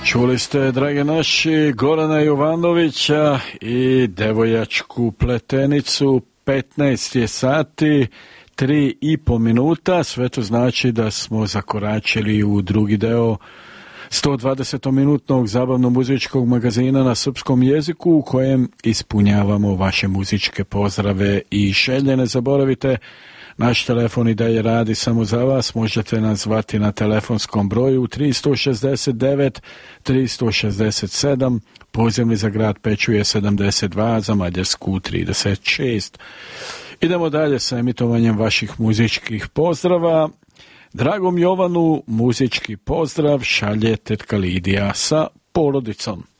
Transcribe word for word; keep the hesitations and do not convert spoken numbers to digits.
Čuli ste, drage naši, Gorana Jovanovića i Devojačku pletenicu. Petnaest je sati, tri i po minuta. Sve to znači da smo zakoračili u drugi deo sto dvadeset-minutnog zabavno-muzičkog magazina na srpskom jeziku u kojem ispunjavamo vaše muzičke pozdrave i želje. Ne zaboravite, naš telefon i dalje radi samo za vas. Možete nas zvati na telefonskom broju tri šest devet tri šest sedam, pozivni za grad Peču je sedamdeset dva, za Mađarsku trideset šest. Idemo dalje sa emitovanjem vaših muzičkih pozdrava. Dragom Jovanu muzički pozdrav šalje tetka Lidija sa porodicom.